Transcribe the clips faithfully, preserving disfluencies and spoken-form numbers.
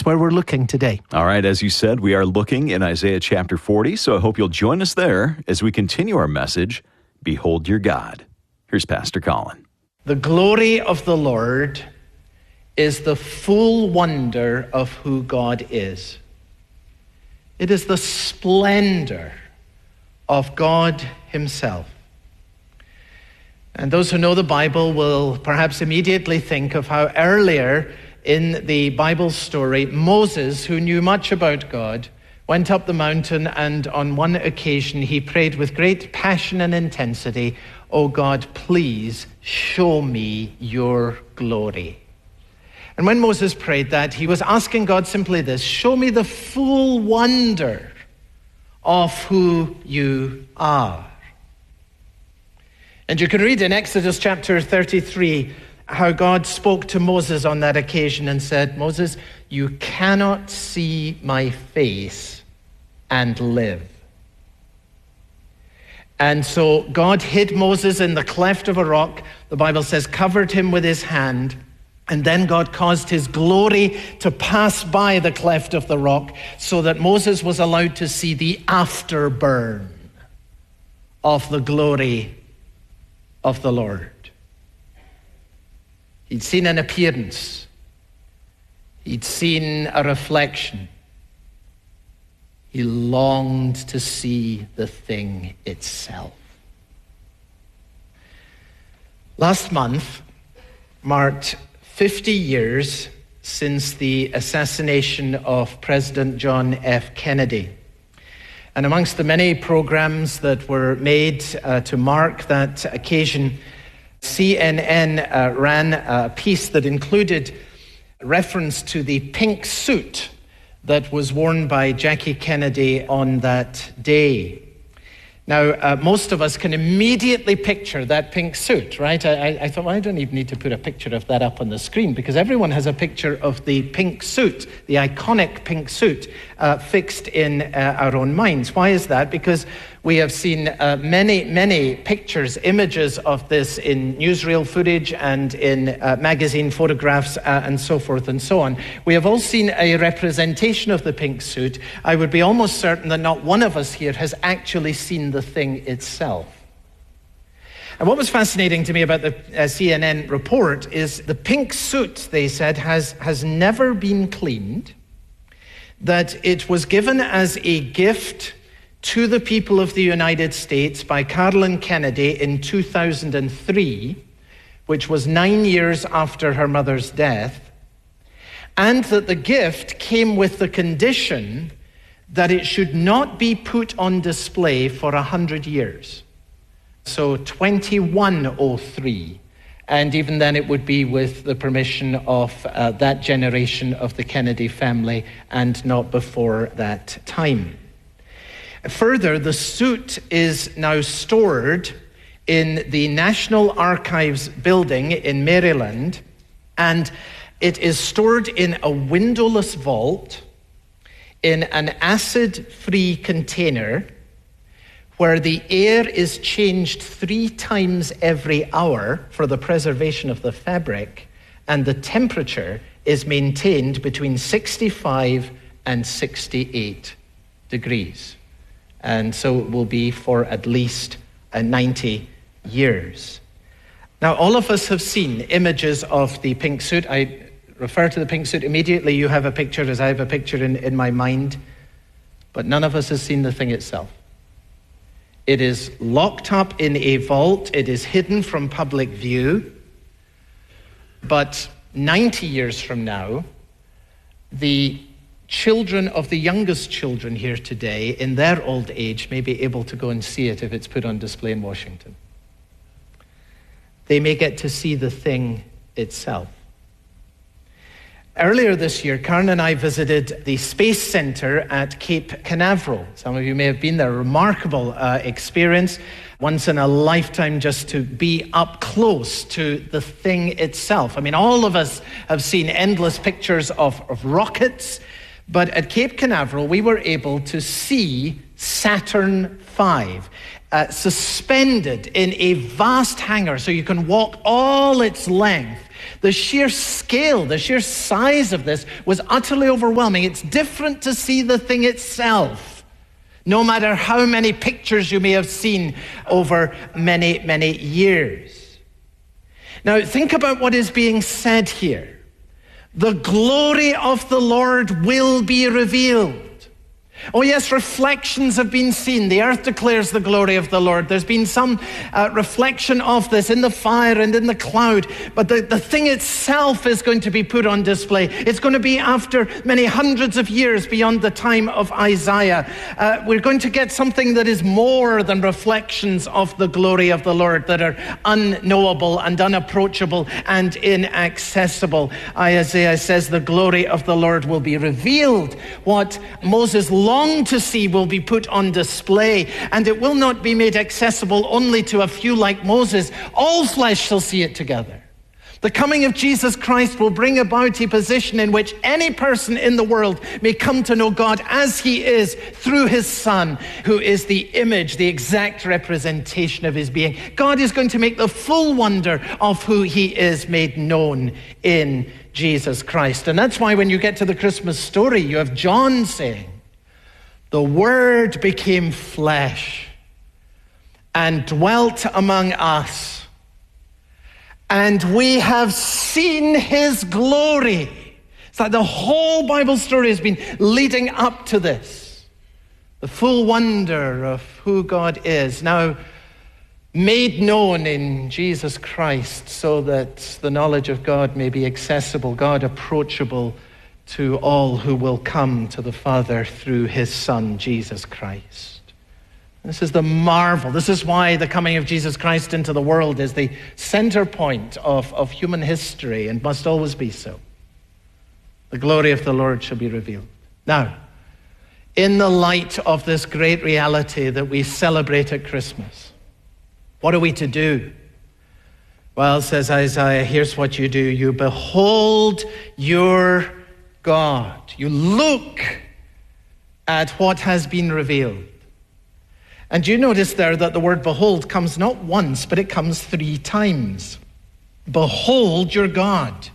where we're looking today. All right, as you said, we are looking in Isaiah chapter forty, so I hope you'll join us there as we continue our message, Behold Your God. Here's Pastor Colin. The glory of the Lord is the full wonder of who God is. It is the splendor of God himself. And those who know the Bible will perhaps immediately think of how earlier in the Bible story, Moses, who knew much about God, went up the mountain, and on one occasion he prayed with great passion and intensity, "Oh God, please show me your glory." And when Moses prayed that, he was asking God simply this: show me the full wonder of who you are. And you can read in Exodus chapter thirty-three how God spoke to Moses on that occasion and said, "Moses, you cannot see my face and live." And so God hid Moses in the cleft of a rock, the Bible says, covered him with his hand, and then God caused his glory to pass by the cleft of the rock so that Moses was allowed to see the afterburn of the glory of the Lord. He'd seen an appearance. He'd seen a reflection. He longed to see the thing itself. Last month marked fifty years since the assassination of President John F. Kennedy. And amongst the many programs that were made uh, to mark that occasion, C N N uh, ran a piece that included reference to the pink suit that was worn by Jackie Kennedy on that day. Now, uh, most of us can immediately picture that pink suit, right? I, I thought, well, I don't even need to put a picture of that up on the screen because everyone has a picture of the pink suit, the iconic pink suit, uh, fixed in uh, our own minds. Why is that? Because we have seen uh, many, many pictures, images of this in newsreel footage and in uh, magazine photographs uh, and so forth and so on. We have all seen a representation of the pink suit. I would be almost certain that not one of us here has actually seen the thing itself. And what was fascinating to me about the uh, C N N report is the pink suit, they said, has, has never been cleaned, that it was given as a gift to the people of the United States by Carolyn Kennedy in two thousand three, which was nine years after her mother's death, and that the gift came with the condition that it should not be put on display for a hundred years. So twenty-one oh three, and even then it would be with the permission of uh, that generation of the Kennedy family and not before that time. Further, the suit is now stored in the National Archives building in Maryland, and it is stored in a windowless vault in an acid-free container where the air is changed three times every hour for the preservation of the fabric, and the temperature is maintained between sixty-five and sixty-eight degrees. And so it will be for at least uh, ninety years. Now, all of us have seen images of the pink suit. I refer to the pink suit immediately. You have a picture, as I have a picture in, in my mind. But none of us has seen the thing itself. It is locked up in a vault. It is hidden from public view. But ninety years from now, the children of the youngest children here today, in their old age, may be able to go and see it if it's put on display in Washington. They may get to see the thing itself. Earlier this year, Karen and I visited the Space Center at Cape Canaveral. Some of you may have been there. Remarkable uh, experience. Once in a lifetime just to be up close to the thing itself. I mean, all of us have seen endless pictures of, of rockets, but at Cape Canaveral, we were able to see Saturn five, uh, suspended in a vast hangar so you can walk all its length. The sheer scale, the sheer size of this was utterly overwhelming. It's different to see the thing itself, no matter how many pictures you may have seen over many, many years. Now, think about what is being said here. The glory of the Lord will be revealed. Oh yes, reflections have been seen. The earth declares the glory of the Lord. There's been some uh, reflection of this in the fire and in the cloud. But the, the thing itself is going to be put on display. It's going to be after many hundreds of years beyond the time of Isaiah. Uh, we're going to get something that is more than reflections of the glory of the Lord that are unknowable and unapproachable and inaccessible. Isaiah says the glory of the Lord will be revealed. What Moses long to see will be put on display, and it will not be made accessible only to a few like Moses. All flesh shall see it together. The coming of Jesus Christ will bring about a position in which any person in the world may come to know God as he is through his Son, who is the image, the exact representation of his being. God is going to make the full wonder of who he is made known in Jesus Christ. And that's why when you get to the Christmas story, you have John saying, "The Word became flesh and dwelt among us, and we have seen his glory." It's like the whole Bible story has been leading up to this. The full wonder of who God is, now made known in Jesus Christ, so that the knowledge of God may be accessible, God approachable to all who will come to the Father through his Son, Jesus Christ. This is the marvel. This is why the coming of Jesus Christ into the world is the center point of, of human history and must always be so. The glory of the Lord shall be revealed. Now, in the light of this great reality that we celebrate at Christmas, what are we to do? Well, says Isaiah, here's what you do. You behold your God. You look at what has been revealed. And you notice there that the word behold comes not once, but it comes three times. Behold your God.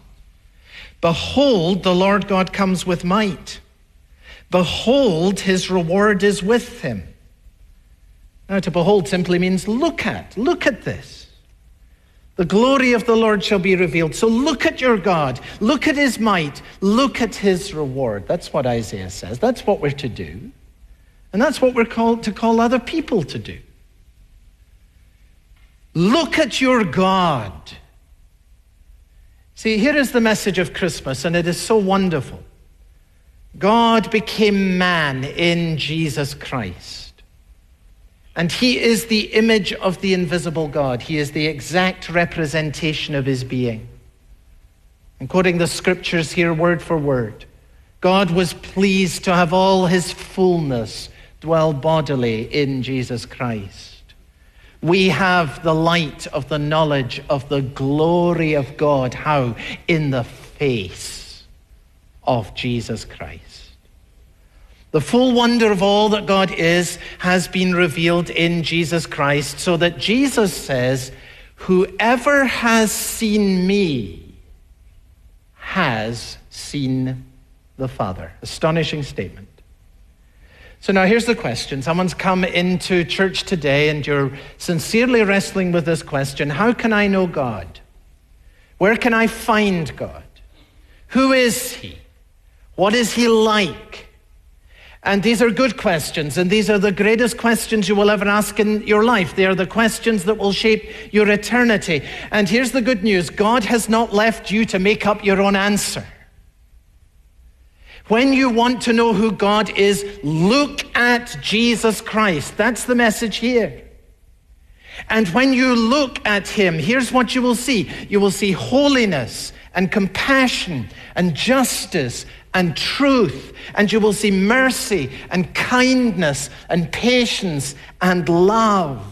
Behold, the Lord God comes with might. Behold, his reward is with him. Now, to behold simply means look at. Look at this. The glory of the Lord shall be revealed. So look at your God. Look at his might. Look at his reward. That's what Isaiah says. That's what we're to do. And that's what we're called to call other people to do. Look at your God. See, here is the message of Christmas, and it is so wonderful. God became man in Jesus Christ. And he is the image of the invisible God. He is the exact representation of his being. And quoting the scriptures here word for word, God was pleased to have all his fullness dwell bodily in Jesus Christ. We have the light of the knowledge of the glory of God. How? In the face of Jesus Christ. The full wonder of all that God is has been revealed in Jesus Christ, so that Jesus says, whoever has seen me has seen the Father. Astonishing statement. So now here's the question. Someone's come into church today and you're sincerely wrestling with this question. How can I know God? Where can I find God? Who is he? What is he like? And these are good questions, and these are the greatest questions you will ever ask in your life. They are the questions that will shape your eternity. And here's the good news. God has not left you to make up your own answer. When you want to know who God is, look at Jesus Christ. That's the message here. And when you look at him, here's what you will see. You will see holiness and compassion and justice and truth, and you will see mercy and kindness and patience and love.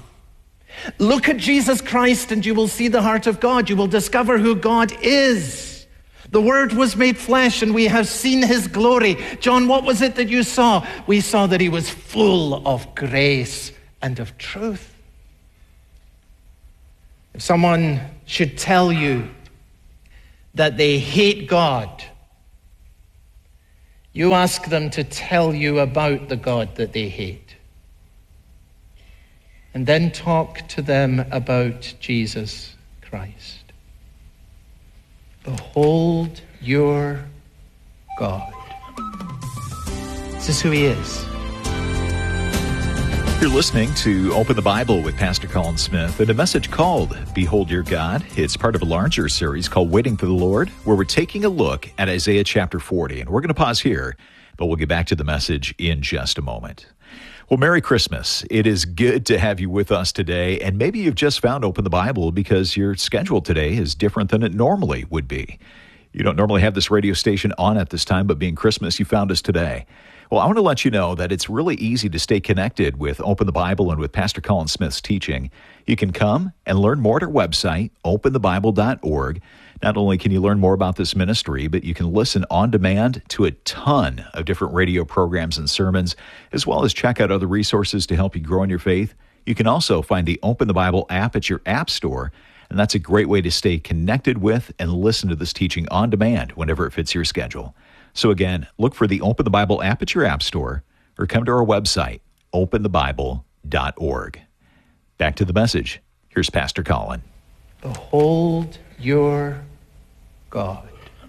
Look at Jesus Christ and you will see the heart of God. You will discover who God is. The Word was made flesh and we have seen his glory. John, what was it that you saw? We saw that he was full of grace and of truth. If someone should tell you that they hate God, you ask them to tell you about the God that they hate. And then talk to them about Jesus Christ. Behold your God. This is who he is. You're listening to Open the Bible with Pastor Colin Smith and a message called Behold Your God. It's part of a larger series called Waiting for the Lord, where we're taking a look at Isaiah chapter forty. And we're going to pause here, but we'll get back to the message in just a moment. Well, Merry Christmas. It is good to have you with us today. And maybe you've just found Open the Bible because your schedule today is different than it normally would be. You don't normally have this radio station on at this time, but being Christmas, you found us today. Well, I want to let you know that it's really easy to stay connected with Open the Bible and with Pastor Colin Smith's teaching. You can come and learn more at our website, open the bible dot org. Not only can you learn more about this ministry, but you can listen on demand to a ton of different radio programs and sermons, as well as check out other resources to help you grow in your faith. You can also find the Open the Bible app at your app store, and that's a great way to stay connected with and listen to this teaching on demand whenever it fits your schedule. So again, look for the Open the Bible app at your app store or come to our website, open the bible dot org. Back to the message. Here's Pastor Colin. Behold your God.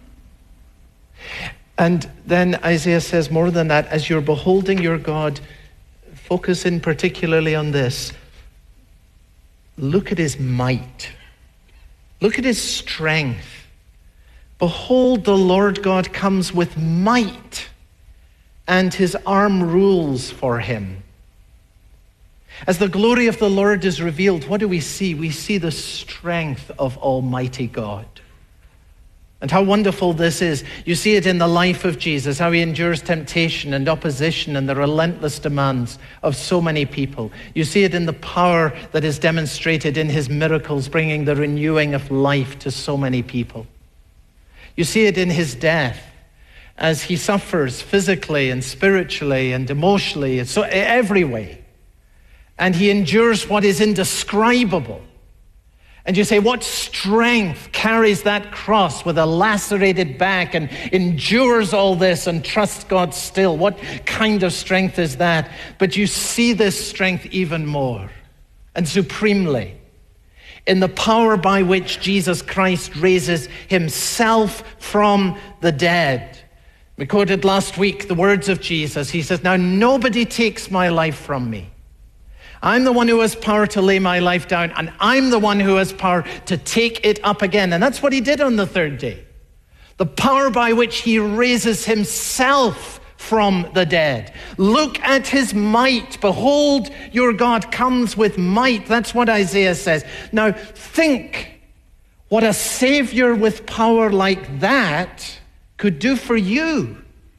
And then Isaiah says more than that. As you're beholding your God, focus in particularly on this. Look at his might. Look at his strength. Behold, the Lord God comes with might, and his arm rules for him. As the glory of the Lord is revealed, what do we see? We see the strength of Almighty God. And how wonderful this is. You see it in the life of Jesus, how he endures temptation and opposition and the relentless demands of so many people. You see it in the power that is demonstrated in his miracles, bringing the renewing of life to so many people. You see it in his death, as he suffers physically and spiritually and emotionally, and so every way. And he endures what is indescribable. And you say, what strength carries that cross with a lacerated back and endures all this and trusts God still? What kind of strength is that? But you see this strength even more and supremely in the power by which Jesus Christ raises himself from the dead. We quoted last week the words of Jesus. He says, now nobody takes my life from me. I'm the one who has power to lay my life down, and I'm the one who has power to take it up again. And that's what he did on the third day. The power by which he raises himself from the dead. Look at his might. Behold, your God comes with might. That's what Isaiah says. Now, think what a Savior with power like that could do for you.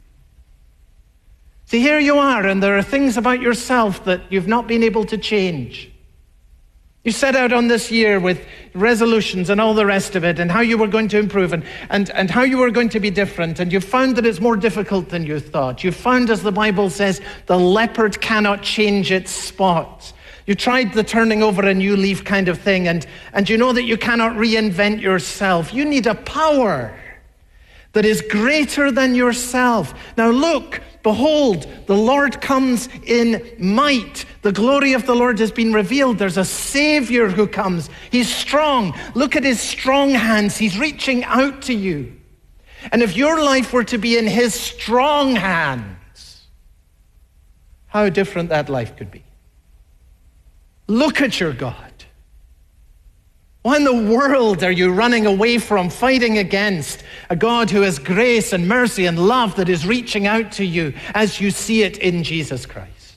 See, here you are, and there are things about yourself that you've not been able to change. You set out on this year with resolutions and all the rest of it, and how you were going to improve and, and, and how you were going to be different, and you found that it's more difficult than you thought. You found, as the Bible says, the leopard cannot change its spots. You tried the turning over a new leaf kind of thing, and, and you know that you cannot reinvent yourself. You need a power that is greater than yourself. Now look, behold, the Lord comes in might. The glory of the Lord has been revealed. There's a Savior who comes. He's strong. Look at his strong hands. He's reaching out to you. And if your life were to be in his strong hands, how different that life could be. Look at your God. Why in the world are you running away from, fighting against a God who has grace and mercy and love that is reaching out to you as you see it in Jesus Christ?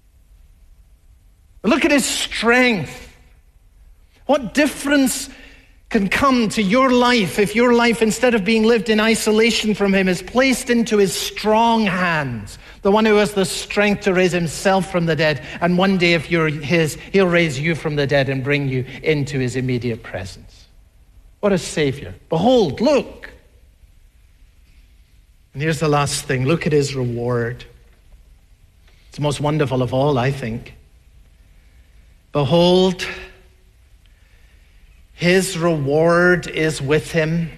Look at his strength. What difference can come to your life if your life, instead of being lived in isolation from him, is placed into his strong hands, the one who has the strength to raise himself from the dead. And one day, if you're his, he'll raise you from the dead and bring you into his immediate presence. What a Savior. Behold, look. And here's the last thing. Look at his reward. It's the most wonderful of all, I think. Behold, his reward is with him,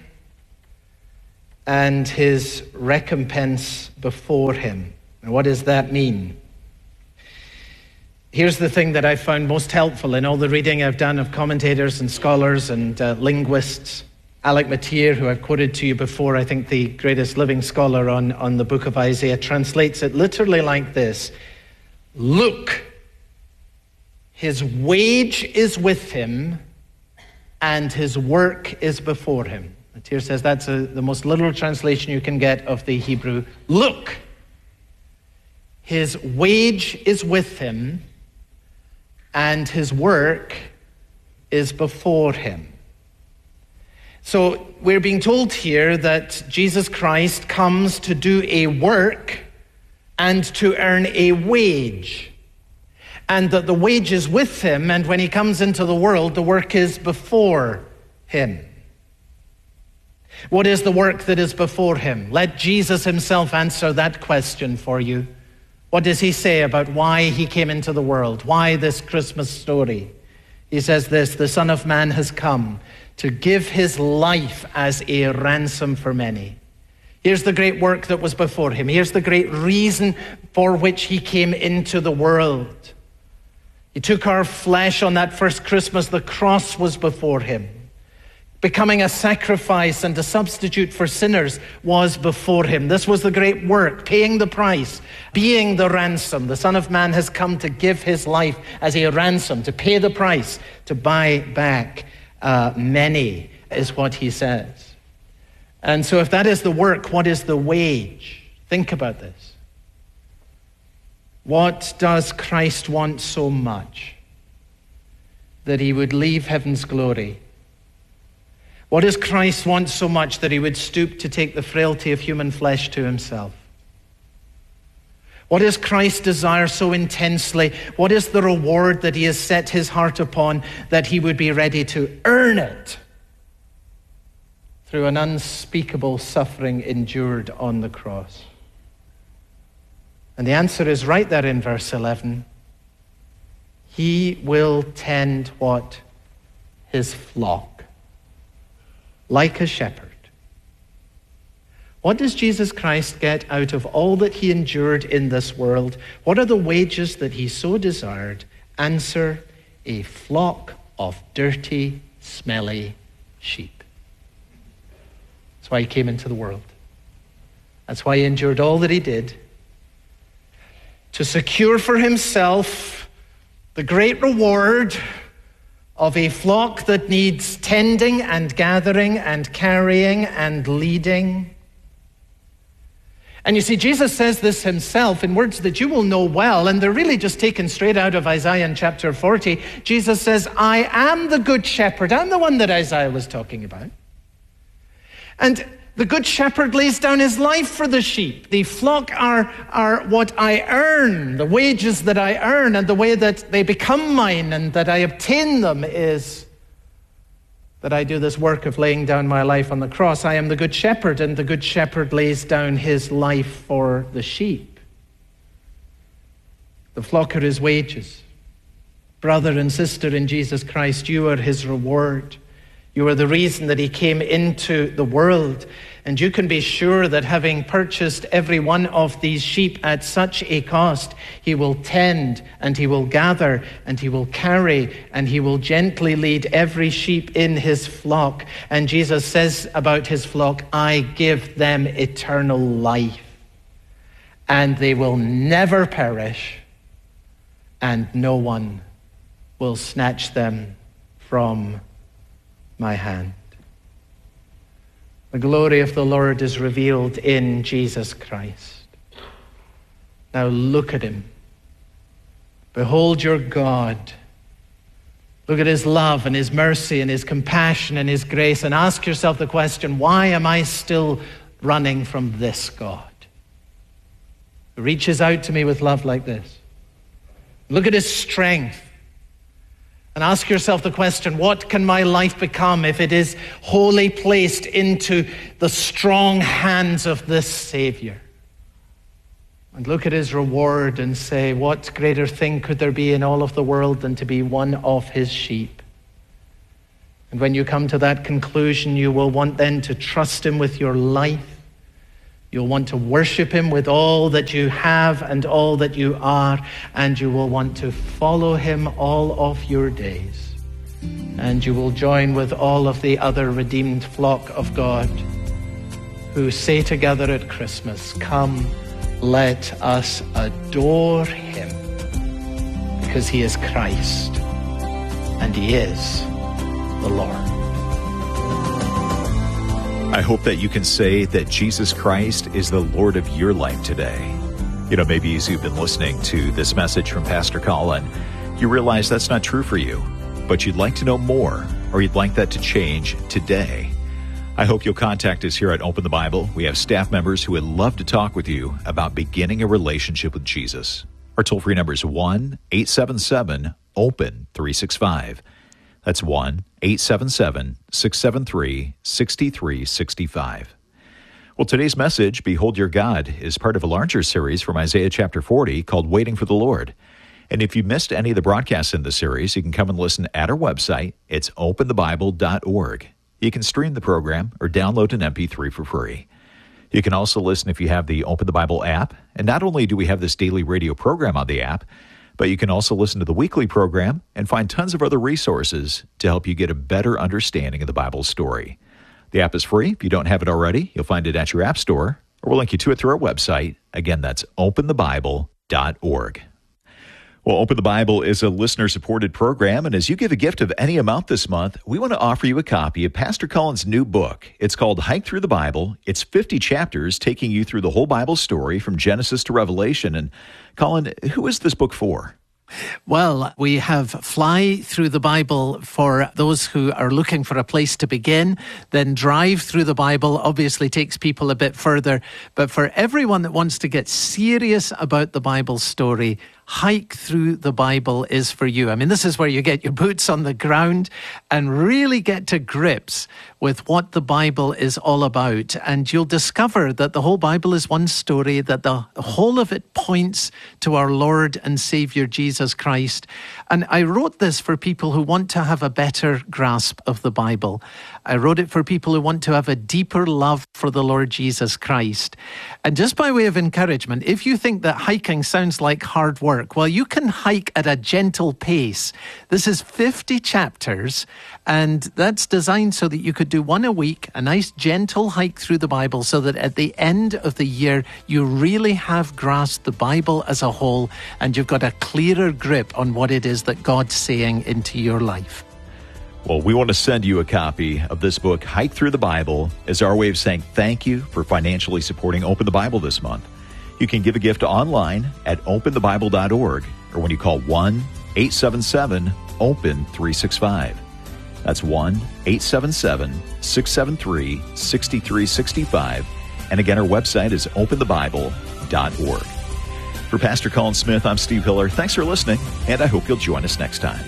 and his recompense before him. And what does that mean? Here's the thing that I found most helpful in all the reading I've done of commentators and scholars and uh, linguists. Alec Motyer, who I've quoted to you before, I think the greatest living scholar on, on the book of Isaiah, translates it literally like this. Look, his wage is with him, and his work is before him. Motyer says that's a, the most literal translation you can get of the Hebrew. Look, his wage is with him, and his work is before him. So we're being told here that Jesus Christ comes to do a work and to earn a wage, and that the wage is with him, and when he comes into the world, the work is before him. What is the work that is before him? Let Jesus himself answer that question for you. What does he say about why he came into the world? Why this Christmas story? He says this, the Son of Man has come to give his life as a ransom for many. Here's the great work that was before him. Here's the great reason for which he came into the world. He took our flesh on that first Christmas. The cross was before him. Becoming a sacrifice and a substitute for sinners was before him. This was the great work, paying the price, being the ransom. The Son of Man has come to give his life as a ransom, to pay the price, to buy back uh, many, is what he says. And so if that is the work, what is the wage? Think about this. What does Christ want so much that he would leave heaven's glory? What does Christ want so much that he would stoop to take the frailty of human flesh to himself? What does Christ desire so intensely? What is the reward that he has set his heart upon that he would be ready to earn it through an unspeakable suffering endured on the cross? And the answer is right there in verse eleven. He will tend what? His flock. Like a shepherd. What does Jesus Christ get out of all that he endured in this world? What are the wages that he so desired? Answer, a flock of dirty, smelly sheep. That's why he came into the world. That's why he endured all that he did. To secure for himself the great reward of a flock that needs tending and gathering and carrying and leading. And you see, Jesus says this himself in words that you will know well, and they're really just taken straight out of Isaiah in chapter forty. Jesus says, I am the good shepherd. I'm the one that Isaiah was talking about. And the good shepherd lays down his life for the sheep. The flock are, are what I earn, the wages that I earn, and the way that they become mine and that I obtain them is that I do this work of laying down my life on the cross. I am the good shepherd, and the good shepherd lays down his life for the sheep. The flock are his wages. Brother and sister in Jesus Christ, you are his reward. You are the reason that he came into the world. And you can be sure that having purchased every one of these sheep at such a cost, he will tend and he will gather and he will carry and he will gently lead every sheep in his flock. And Jesus says about his flock, I give them eternal life, and they will never perish, and no one will snatch them from my hand. The glory of the Lord is revealed in Jesus Christ. Now look at him. Behold your God. Look at his love and his mercy and his compassion and his grace, and ask yourself the question, why am I still running from this God who reaches out to me with love like this? Look at his strength. And ask yourself the question, what can my life become if it is wholly placed into the strong hands of this Savior? And look at his reward and say, what greater thing could there be in all of the world than to be one of his sheep? And when you come to that conclusion, you will want then to trust him with your life. You'll want to worship him with all that you have and all that you are, and you will want to follow him all of your days. And you will join with all of the other redeemed flock of God who say together at Christmas, come, let us adore him, because he is Christ and he is the Lord. I hope that you can say that Jesus Christ is the Lord of your life today. You know, maybe as you've been listening to this message from Pastor Colin, you realize that's not true for you, but you'd like to know more, or you'd like that to change today. I hope you'll contact us here at Open the Bible. We have staff members who would love to talk with you about beginning a relationship with Jesus. Our toll-free number is one eight seven seven open three six five. That's one eight seven seven six seven three six three six five. Well, today's message, Behold Your God, is part of a larger series from Isaiah chapter forty called Waiting for the Lord. And if you missed any of the broadcasts in the series, you can come and listen at our website. It's open the bible dot org. You can stream the program or download an M P three for free. You can also listen if you have the Open the Bible app. And not only do we have this daily radio program on the app, but you can also listen to the weekly program and find tons of other resources to help you get a better understanding of the Bible story. The app is free. If you don't have it already, you'll find it at your app store, or we'll link you to it through our website. Again, that's open the bible dot org. Well, Open the Bible is a listener-supported program, and as you give a gift of any amount this month, we want to offer you a copy of Pastor Colin's new book. It's called Hike Through the Bible. It's fifty chapters taking you through the whole Bible story from Genesis to Revelation. And Colin, who is this book for? Well, we have Fly Through the Bible for those who are looking for a place to begin. Then Drive Through the Bible obviously takes people a bit further. But for everyone that wants to get serious about the Bible story, Hike Through the Bible is for you. I mean, this is where you get your boots on the ground and really get to grips with what the Bible is all about. And you'll discover that the whole Bible is one story, that the whole of it points to our Lord and Savior Jesus Christ. And I wrote this for people who want to have a better grasp of the Bible. I wrote it for people who want to have a deeper love for the Lord Jesus Christ. And just by way of encouragement, if you think that hiking sounds like hard work, well, you can hike at a gentle pace. This is fifty chapters, and that's designed so that you could do one a week, a nice gentle hike through the Bible, so that at the end of the year, you really have grasped the Bible as a whole, and you've got a clearer grip on what it is that God's saying into your life. Well, we want to send you a copy of this book, Hike Through the Bible, as our way of saying thank you for financially supporting Open the Bible this month. You can give a gift online at open the bible dot org or when you call one eight seven seven open three six five. That's one eight seven seven six seven three six three six five. And again, our website is open the bible dot org. For Pastor Colin Smith, I'm Steve Hiller. Thanks for listening, and I hope you'll join us next time.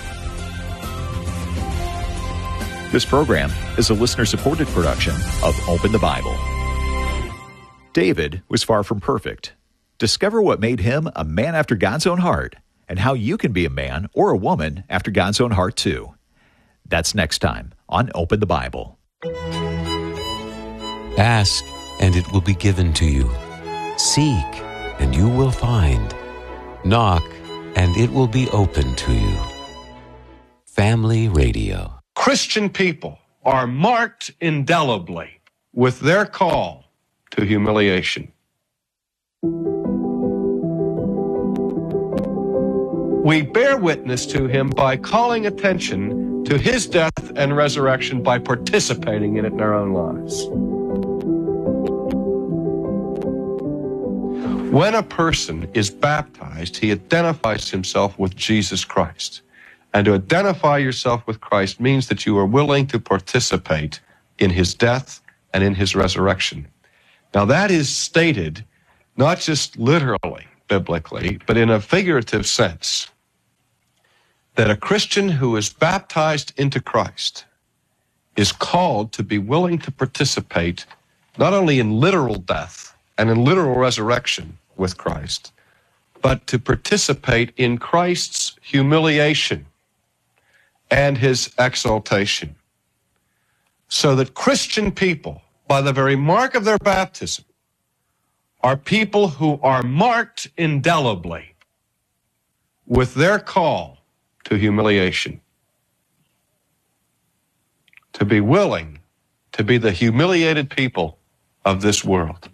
This program is a listener-supported production of Open the Bible. David was far from perfect. Discover what made him a man after God's own heart and how you can be a man or a woman after God's own heart too. That's next time on Open the Bible. Ask, and it will be given to you. Seek, and you will find. Knock, and it will be open to you. Family Radio. Christian people are marked indelibly with their call to humiliation. We bear witness to him by calling attention to his death and resurrection by participating in it in our own lives. When a person is baptized, he identifies himself with Jesus Christ. And to identify yourself with Christ means that you are willing to participate in his death and in his resurrection. Now that is stated not just literally, biblically, but in a figurative sense. that a Christian who is baptized into Christ is called to be willing to participate not only in literal death and in literal resurrection with Christ, but to participate in Christ's humiliation and his exaltation. So that Christian people, by the very mark of their baptism, are people who are marked indelibly with their call to humiliation. To be willing to be the humiliated people of this world.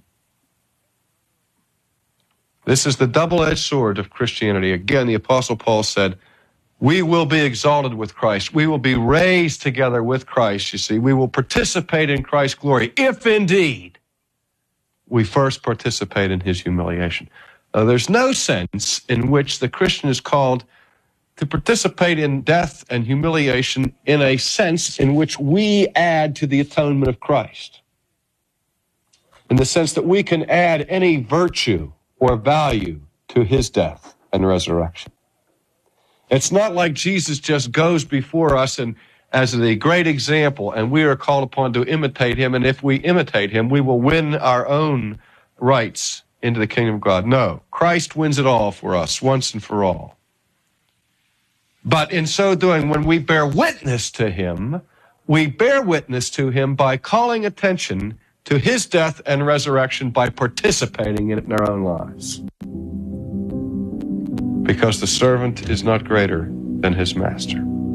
This is the double-edged sword of Christianity. Again, the Apostle Paul said, we will be exalted with Christ. We will be raised together with Christ, you see. We will participate in Christ's glory, if indeed we first participate in his humiliation. Uh, there's no sense in which the Christian is called to participate in death and humiliation in a sense in which we add to the atonement of Christ. In the sense that we can add any virtue or value to his death and resurrection. It's not like Jesus just goes before us and as the great example, and we are called upon to imitate him, and if we imitate him, we will win our own rights into the kingdom of God. No, Christ wins it all for us, once and for all. But in so doing, when we bear witness to him, we bear witness to him by calling attention to his death and resurrection by participating in it in our own lives. Because the servant is not greater than his master.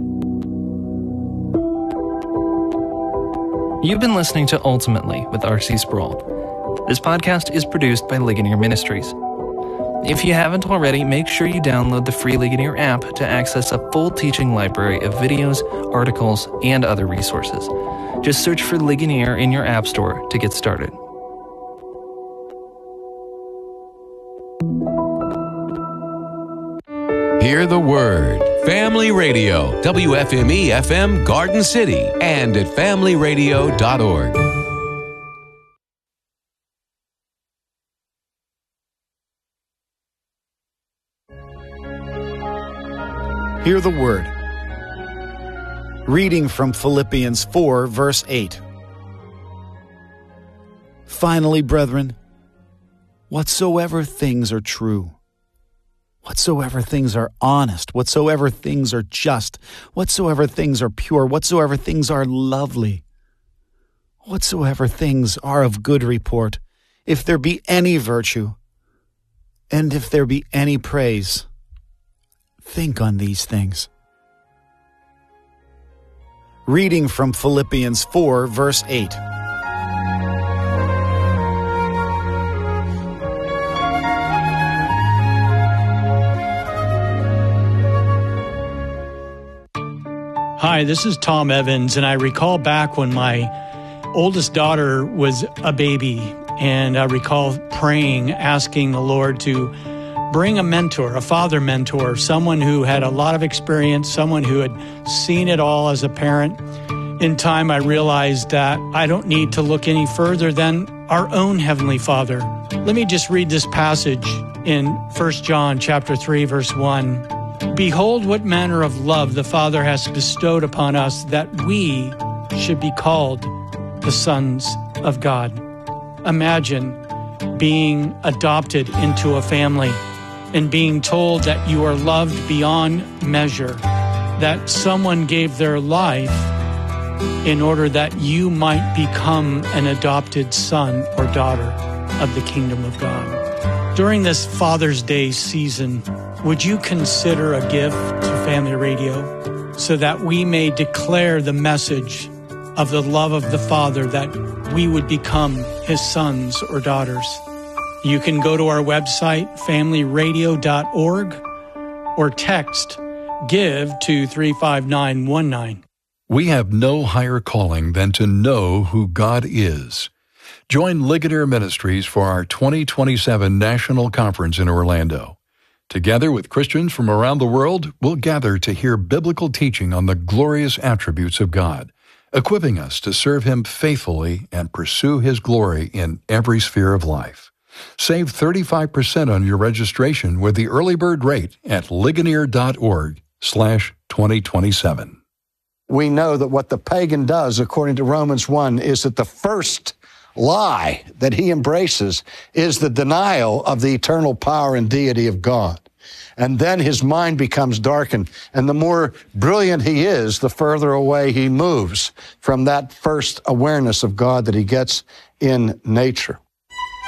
You've been listening to Ultimately with R C Sproul. This podcast is produced by Ligonier Ministries. If you haven't already, make sure you download the free Ligonier app to access a full teaching library of videos, articles, and other resources. Just search for Ligonier in your app store to get started. Hear the Word. Family Radio, W F M E F M Garden City, and at family radio dot org. Hear the Word. Reading from Philippians four, verse eight. Finally, brethren, whatsoever things are true, whatsoever things are honest, whatsoever things are just, whatsoever things are pure, whatsoever things are lovely, whatsoever things are of good report, if there be any virtue, and if there be any praise, think on these things. Reading from Philippians four, verse eight. Hi, this is Tom Evans, and I recall back when my oldest daughter was a baby, and I recall praying, asking the Lord to bring a mentor, a father mentor, someone who had a lot of experience, someone who had seen it all as a parent. In time, I realized that I don't need to look any further than our own Heavenly Father. Let me just read this passage in First John chapter three, verse one. Behold, what manner of love the Father has bestowed upon us, that we should be called the sons of God. Imagine being adopted into a family and being told that you are loved beyond measure, that someone gave their life in order that you might become an adopted son or daughter of the kingdom of God. During this Father's Day season, would you consider a gift to Family Radio so that we may declare the message of the love of the Father, that we would become his sons or daughters? You can go to our website, family radio dot org, or text GIVE to three five nine one nine. We have no higher calling than to know who God is. Join Ligonier Ministries for our twenty twenty-seven National Conference in Orlando. Together with Christians from around the world, we'll gather to hear biblical teaching on the glorious attributes of God, equipping us to serve him faithfully and pursue his glory in every sphere of life. Save thirty-five percent on your registration with the early bird rate at ligonier dot org slash 2027. We know that what the pagan does, according to Romans one, is that the first lie that he embraces is the denial of the eternal power and deity of God. And then his mind becomes darkened. And the more brilliant he is, the further away he moves from that first awareness of God that he gets in nature.